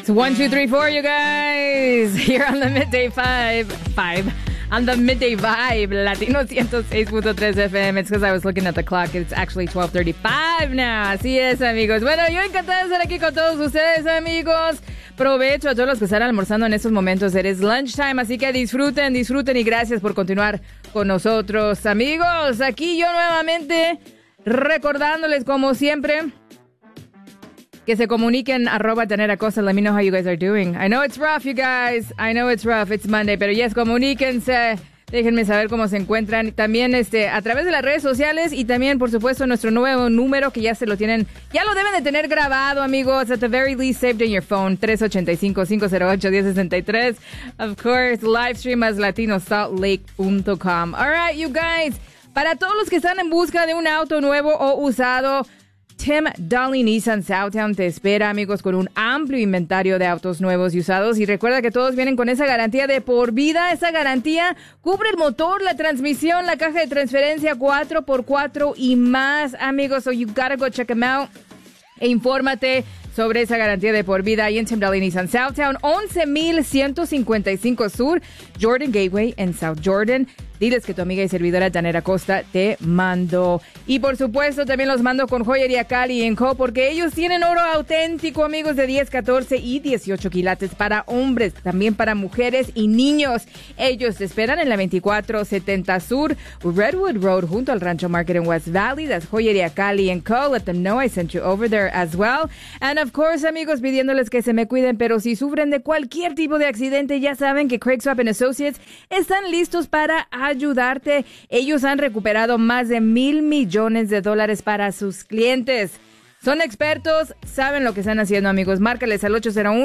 It's 1, 2, 3, 4, you guys. Here on the Midday Five. On the Midday Vibe, Latino 106.3 FM. It's because I was looking at the clock. It's actually 12:35 now. Así es, amigos. Bueno, yo encantada de estar aquí con todos ustedes, amigos. Provecho a todos los que están almorzando en estos momentos. It is lunchtime, así que disfruten y gracias por continuar con nosotros, amigos. Aquí yo nuevamente recordándoles, como siempre, que se comuniquen @TanerAcosta. Let me know how you guys are doing. I know it's rough, you guys. I know it's rough. It's Monday. Pero yes, comuníquense. Déjenme saber cómo se encuentran. También a través de las redes sociales y también, por supuesto, nuestro nuevo número que ya lo deben de tener grabado, amigos. At the very least, saved in your phone. 385-508-1063. Of course, live stream as latinosaltlake.com. All right, you guys. Para todos los que están en busca de un auto nuevo o usado, Tim Dahle Nissan Southtown te espera, amigos, con un amplio inventario de autos nuevos y usados. Y recuerda que todos vienen con esa garantía de por vida. Esa garantía cubre el motor, la transmisión, la caja de transferencia 4x4 y más, amigos. So you gotta go check them out e infórmate sobre esa garantía de por vida ahí en Tim Dahle Nissan Southtown, 11,155 Sur, Jordan Gateway en South Jordan. Diles que tu amiga y servidora Taner Acosta te mandó. Y por supuesto también los mando con Joyería Cali & Co. porque ellos tienen oro auténtico, amigos, de 10, 14 y 18 quilates para hombres, también para mujeres y niños. Ellos te esperan en la 2470 Sur, Redwood Road, junto al Rancho Market en West Valley. That's Joyería Cali & Co. Let them know I sent you over there as well. And of course, amigos, pidiéndoles que se me cuiden, pero si sufren de cualquier tipo de accidente, ya saben que Craig Swap & Associates están listos para ayudarte. Ellos han recuperado más de $1,000 millones para sus clientes. Son expertos, saben lo que están haciendo, amigos. Márcales al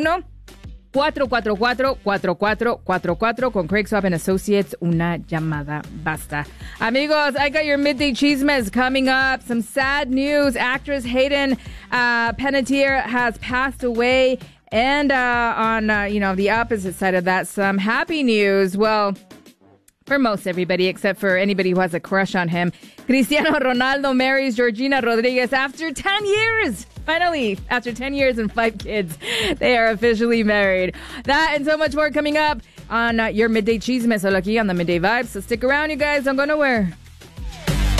801-444-4444 con Craig Swap & Associates. Una llamada basta. Amigos, I got your midday chismes coming up. Some sad news. Actress Hayden Panettiere has passed away. And on the opposite side of that, some happy news. Well, for most everybody, except for anybody who has a crush on him. Cristiano Ronaldo marries Georgina Rodriguez after 10 years. Finally, after 10 years and 5 kids, they are officially married. That and so much more coming up on your Midday Chisme, solo aquí on the Midday Vibes. So stick around, you guys. Don't go nowhere.